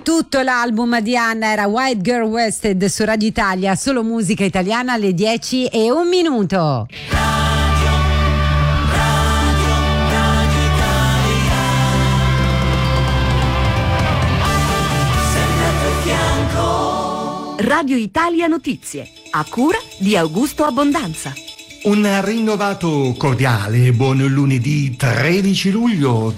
Tutto l'album di Anna era White Girl Wasted su Radio Italia, solo musica italiana alle 10:01. Radio Italia Notizie, a cura di Augusto Abbondanza. Un rinnovato cordiale buon lunedì 13 luglio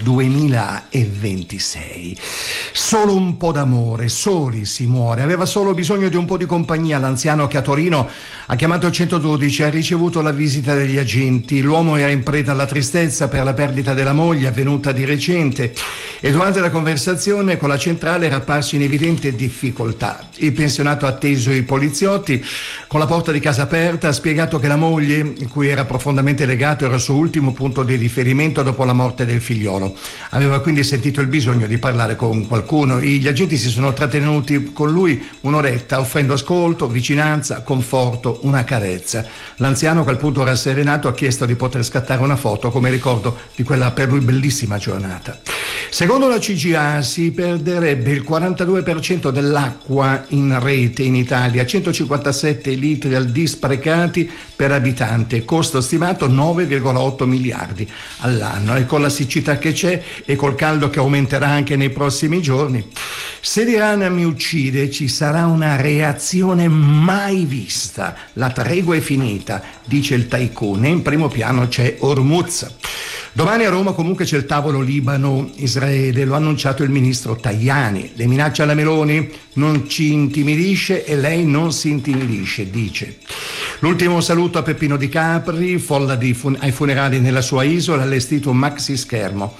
2026. Solo un po' d'amore, soli si muore. Aveva solo bisogno di un po' di compagnia l'anziano che a Torino ha chiamato il 112 e ha ricevuto la visita degli agenti. L'uomo era in preda alla tristezza per la perdita della moglie avvenuta di recente e durante la conversazione con la centrale era apparso in evidente difficoltà. Il pensionato ha atteso i poliziotti con la porta di casa aperta, ha spiegato che la moglie, in cui era profondamente legato, era il suo ultimo punto di riferimento dopo la morte del figliolo. Aveva quindi sentito il bisogno di parlare con qualcuno. Gli agenti si sono trattenuti con lui un'oretta, offrendo ascolto, vicinanza, conforto, una carezza. L'anziano, a quel punto rasserenato, ha chiesto di poter scattare una foto come ricordo di quella per lui bellissima giornata. Secondo la CGA si perderebbe il 42% dell'acqua in rete in Italia, 157 litri al dì sprecati per abitante, costo stimato 9,8 miliardi all'anno. E con la siccità che c'è e col caldo che aumenterà anche nei prossimi giorni, se l'Iran mi uccide ci sarà una reazione mai vista. La tregua è finita, dice il tycoon, e in primo piano c'è Hormuz. Domani a Roma comunque c'è il tavolo Libano-Israele, lo ha annunciato il ministro Tajani. Le minacce alla Meloni non ci intimidisce e lei non si intimidisce, dice. L'ultimo saluto a Peppino Di Capri, folla ai funerali nella sua isola, ha allestito un maxi schermo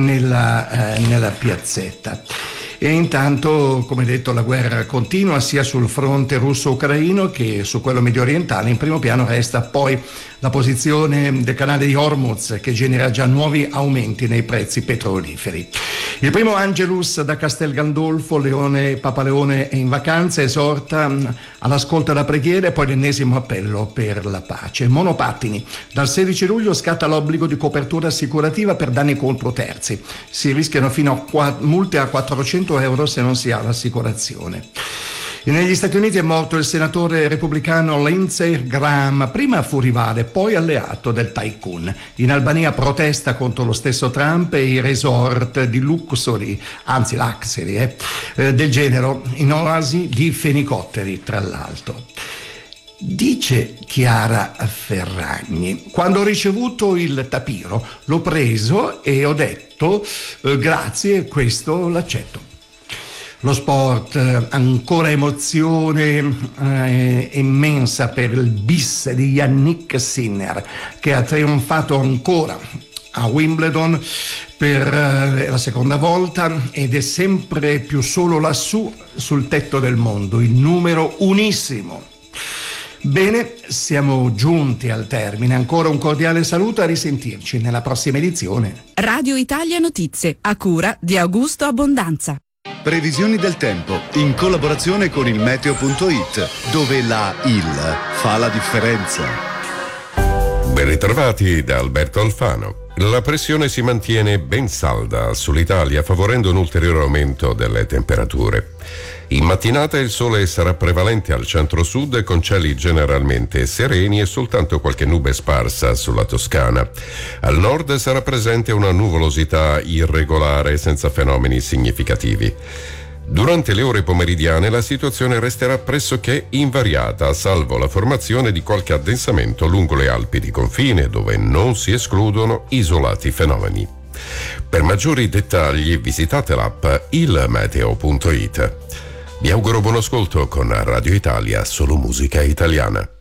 nella piazzetta. E intanto, come detto, la guerra continua sia sul fronte russo-ucraino che su quello mediorientale. In primo piano resta poi la posizione del canale di Hormuz, che genera già nuovi aumenti nei prezzi petroliferi. Il primo Angelus da Castel Gandolfo, Papa Leone è in vacanza, esorta all'ascolto della preghiera e poi l'ennesimo appello per la pace. Monopattini, dal 16 luglio scatta l'obbligo di copertura assicurativa per danni contro terzi. Si rischiano fino a multe a 400 euro se non si ha l'assicurazione. Negli Stati Uniti è morto il senatore repubblicano Lindsey Graham, prima fu rivale, poi alleato del tycoon. In Albania protesta contro lo stesso Trump e i resort di luxury, anzi luxury, del genere, in oasi di fenicotteri, tra l'altro. Dice Chiara Ferragni: quando ho ricevuto il tapiro l'ho preso e ho detto grazie, questo l'accetto. Lo sport, ancora emozione immensa per il bis di Yannick Sinner, che ha trionfato ancora a Wimbledon per la seconda volta ed è sempre più solo lassù sul tetto del mondo, il numero unissimo. Bene, siamo giunti al termine. Ancora un cordiale saluto, a risentirci nella prossima edizione. Radio Italia Notizie, a cura di Augusto Abbondanza. Previsioni del tempo in collaborazione con il meteo.it, dove la IL fa la differenza. Ben ritrovati da Alberto Alfano. La pressione si mantiene ben salda sull'Italia, favorendo un ulteriore aumento delle temperature. In mattinata il sole sarà prevalente al centro-sud con cieli generalmente sereni e soltanto qualche nube sparsa sulla Toscana. Al nord sarà presente una nuvolosità irregolare senza fenomeni significativi. Durante le ore pomeridiane la situazione resterà pressoché invariata, salvo la formazione di qualche addensamento lungo le Alpi di confine, dove non si escludono isolati fenomeni. Per maggiori dettagli visitate l'app ilmeteo.it. Vi auguro buon ascolto con Radio Italia, solo musica italiana.